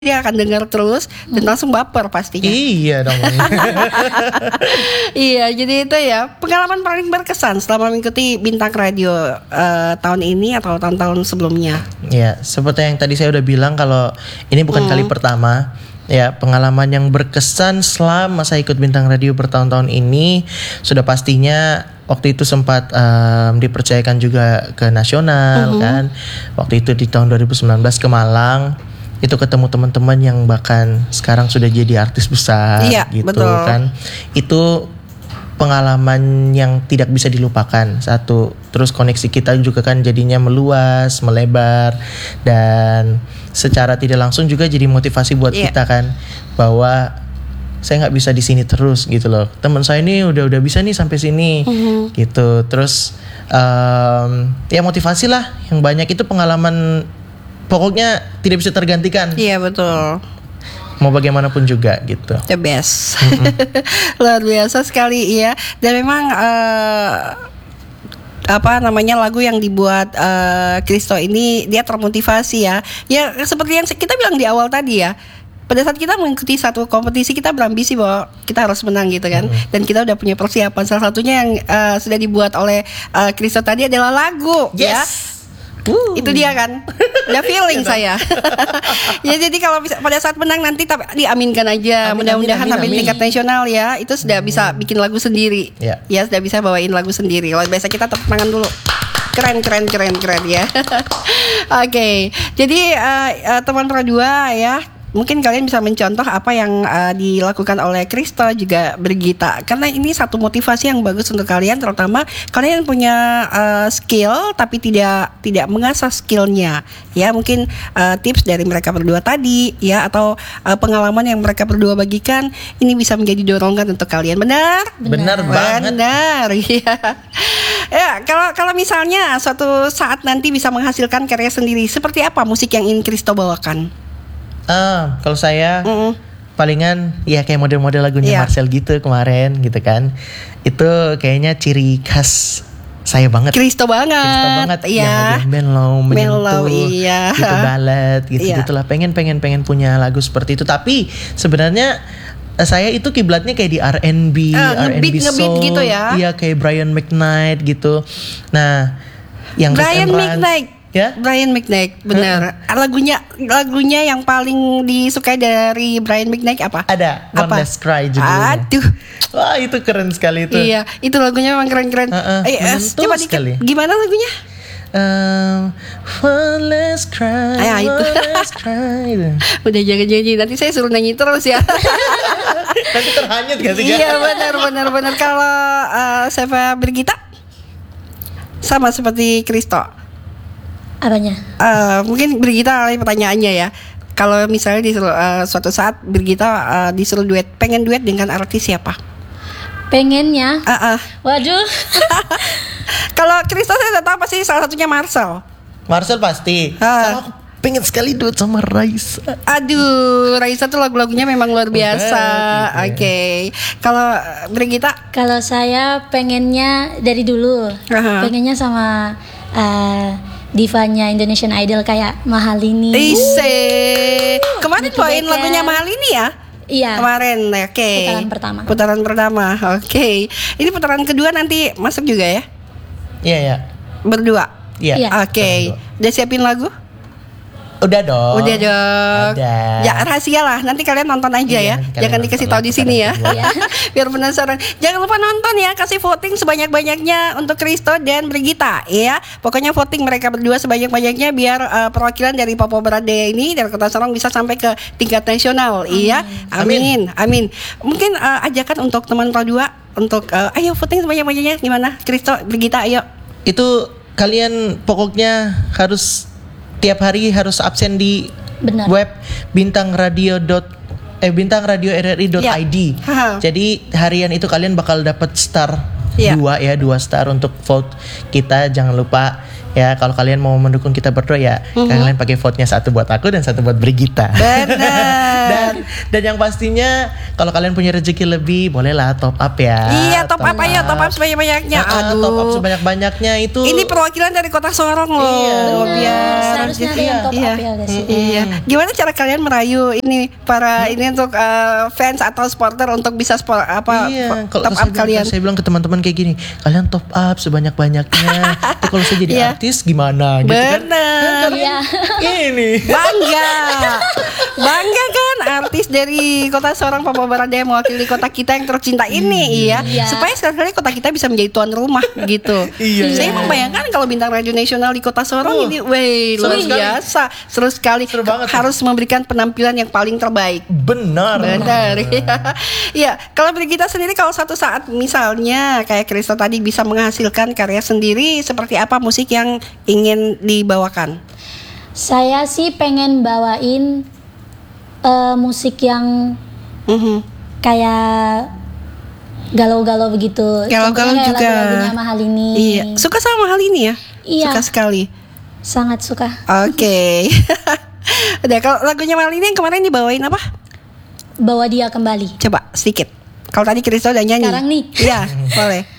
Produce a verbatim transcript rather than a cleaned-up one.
dia akan dengar terus dan langsung baper pastinya. Iya dong. Iya, jadi itu ya pengalaman paling berkesan selama mengikuti Bintang Radio uh, tahun ini atau tahun-tahun sebelumnya. Ya, seperti yang tadi saya udah bilang kalau ini bukan hmm. kali pertama. Ya, pengalaman yang berkesan selama saya ikut Bintang Radio bertahun-tahun ini sudah pastinya waktu itu sempat um, dipercayakan juga ke nasional, uh-huh. kan. Waktu itu di tahun dua ribu sembilan belas ke Malang. Itu ketemu teman-teman yang bahkan sekarang sudah jadi artis besar, iya, gitu betul. kan. Itu pengalaman yang tidak bisa dilupakan. Satu, terus koneksi kita juga kan jadinya meluas, melebar, dan secara tidak langsung juga jadi motivasi buat yeah. kita kan, bahwa saya nggak bisa di sini terus gitu loh. Teman saya ini udah udah bisa nih sampai sini, mm-hmm. gitu. Terus um, ya motivasi lah yang banyak, itu pengalaman pokoknya tidak bisa tergantikan. Iya, betul. Mau bagaimanapun juga gitu. The best. Mm-hmm. Luar biasa sekali ya. Dan memang uh, apa namanya lagu yang dibuat uh, Christo ini dia termotivasi ya. Ya seperti yang kita bilang di awal tadi ya. Pada saat kita mengikuti satu kompetisi, kita berambisi bahwa kita harus menang gitu kan. Mm-hmm. Dan kita udah punya persiapan. Salah satunya yang uh, sudah dibuat oleh uh, Christo tadi adalah lagu. Yes. Ya. Uh. Itu dia kan, udah feeling saya. Ya jadi kalau bisa, pada saat menang nanti tapi diaminkan aja. Amin, mudah-mudahan sampai tingkat nasional ya, itu sudah hmm. bisa bikin lagu sendiri. Yeah. Ya sudah bisa bawain lagu sendiri. Kalau biasa kita tepuk tangan dulu. Keren keren keren keren ya. Oke, okay. Jadi uh, uh, teman Pro dua ya. Mungkin kalian bisa mencontoh apa yang uh, dilakukan oleh Christo juga Brigita, karena ini satu motivasi yang bagus untuk kalian, terutama kalian punya uh, skill tapi tidak tidak mengasah skillnya ya. Mungkin uh, tips dari mereka berdua tadi ya, atau uh, pengalaman yang mereka berdua bagikan ini bisa menjadi dorongan untuk kalian. Benar? Benar, benar banget. Benar ya. Ya, kalau kalau misalnya suatu saat nanti bisa menghasilkan karya sendiri, seperti apa musik yang ingin Christo bawakan? Ah, kalau saya mm-mm. palingan ya kayak model-model lagunya yeah. Marcel gitu kemarin gitu kan. Itu kayaknya ciri khas saya banget. Christo banget. Christo banget. Iya. Yang mellow, menyentuh, iya. gitu ballad, gitu iya. gitulah. Pengen pengen pengen punya lagu seperti itu. Tapi sebenarnya saya itu kiblatnya kayak di R and B, uh, R and B ngebeat, soul, ngebeat gitu ya. Iya kayak Brian McKnight gitu. Nah, yang Brian McKnight. Ya? Brian McKnight, benar. Hmm. Lagunya lagunya yang paling disukai dari Brian McKnight apa? Ada, One apa? Last Cry judulnya. Aduh. Wah, itu keren sekali itu. Iya, itu lagunya memang keren-keren. Uh-uh, eh, eh, coba dikit, gimana lagunya? Um, one last cry, ah, ya, itu. one last cry. Udah jangan janji, nanti saya suruh nyanyi terus ya. Nanti terhanyut gak sih? Iya benar benar benar. Kalau uh, Seva Brigita sama seperti Christo. Apanya? Uh, mungkin Brigita kali pertanyaannya ya. Kalau misalnya disuruh uh, suatu saat Brigita uh, disuruh duet, pengen duet dengan artis siapa? Pengennya? Uh-uh. Waduh. Kalau Christo saya tahu pasti salah satunya Marcel. Marcel pasti. Uh. Sama aku pengen sekali duet sama Raisa. Aduh, Raisa tuh lagu-lagunya memang luar biasa. Oke. Okay. Kalau Brigita? Kalau saya pengennya dari dulu. Uh-huh. Pengennya sama uh, divanya Indonesian Idol kayak Mahalini. Ise. Kemarin bawain lagunya Mahalini ya? Iya. Kemarin, oke. Okay. Putaran pertama. Putaran pertama, oke. Okay. Ini putaran kedua nanti masuk juga ya? Iya ya. Berdua. Iya. Oke. Okay. Udah siapin lagu? Udah dong. Udah dong. Ada. Ya rahasia lah. Nanti kalian nonton aja iya, ya. Jangan dikasih tahu di sini ya. Biar penasaran. Jangan lupa nonton ya. Kasih voting sebanyak-banyaknya untuk Christo dan Brigita ya. Pokoknya voting mereka berdua sebanyak-banyaknya biar uh, perwakilan dari Popo Brade ini dari Kota Sorong bisa sampai ke tingkat nasional. Iya. Amin. Amin. Mungkin uh, ajakan untuk teman Pro dua untuk uh, ayo voting sebanyak-banyaknya. Gimana? Christo, Brigita, ayo. Itu kalian pokoknya harus tiap hari harus absen di Benar. web bintang radio dot eh bintang radio r r i dot i d. Ya. Jadi harian itu kalian bakal dapat star yeah. dua ya, dua star untuk vote kita. Jangan lupa ya, kalau kalian mau mendukung kita berdua ya, mm-hmm. kalian pakai vote-nya, satu buat aku dan satu buat Brigita. Benar. dan dan yang pastinya kalau kalian punya rezeki lebih, bolehlah top up ya. Iya, top, top up aja, top up sebanyak-banyaknya. Nah, Aduh. Top up sebanyak-banyaknya itu. Ini perwakilan dari Kota Sorong loh. Iya. Biar seharusnya ada yang top iya. up ya, mm-hmm. Iya. Gimana cara kalian merayu ini para hmm. ini untuk uh, fans atau supporter untuk bisa sport, apa iya. top up kalian? Saya bilang ke teman-teman kayak gini, kalian top up sebanyak-banyaknya. Tapi kalau saya jadi yeah. artis gimana gitu kan? Bener. Iya. Ini bangga, bangga kan artis dari Kota Sorong Papua Barat Daya mewakili kota kita yang tercinta ini, iya. Iya. Supaya sekali-kali kota kita bisa menjadi tuan rumah gitu. Iya. Saya membayangkan kalau bintang radio nasional di Kota Sorong oh, ini, wey, luar biasa, seru sekali. Seru banget, harus ya. Memberikan penampilan yang paling terbaik. Benar. Benar. Ya. Ya, kalau bagi kita sendiri, kalau satu saat misalnya kayak Krista tadi bisa menghasilkan karya sendiri, seperti apa musik yang ingin dibawakan? Saya sih pengen bawain uh, musik yang mm-hmm. kayak galau-galau begitu. Galau-galau juga. Lagu-lagunya Mahalini. Iya, suka sama Mahalini ya? Iya. Suka sekali. Sangat suka. Oke. Okay. Udah, kalau lagunya Mahalini yang kemarin dibawain apa? Bawa Dia Kembali. Coba sedikit. Kalau tadi Krista udah nyanyi. Sekarang nih. Iya, boleh.